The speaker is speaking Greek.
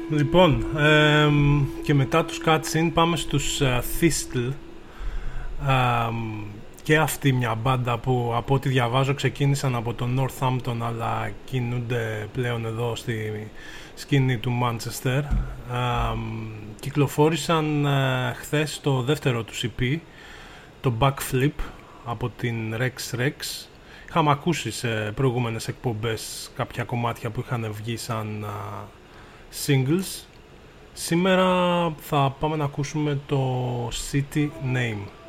Λοιπόν, και μετά τους cutscene πάμε στους Thistle. Και αυτή μια μπάντα που από ό,τι διαβάζω ξεκίνησαν από το Northampton αλλά κινούνται πλέον εδώ στη σκηνή του Manchester. Κυκλοφόρησαν χθες το δεύτερο του EP, το Backflip, από την Rex Rex. Είχαμε ακούσει σε προηγούμενες εκπομπές κάποια κομμάτια που είχαν βγει σαν singles. Σήμερα θα πάμε να ακούσουμε το City Name.